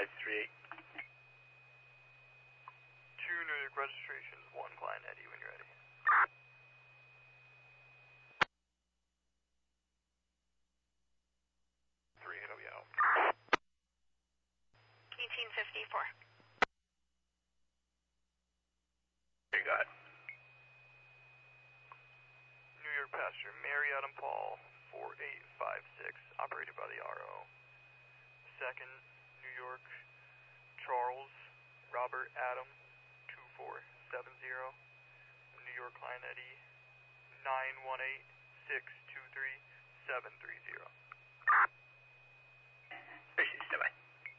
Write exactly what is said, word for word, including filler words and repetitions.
five three eight. Two New York registrations, one Client Eddie when you're ready. Three, it'll be out. eighteen fifty-four. You got it. New York passenger Mary Adam Paul, four eight five six, operated by the R O. Second, New York Charles Robert Adam, two four seven zero. New York Client Eddie, nine one eight six two three seven three zero.